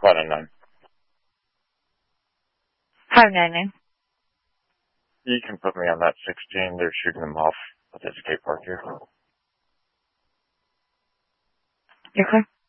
599. 599. You can put me on that 16. They're shooting them off at the skate park here. You're clear.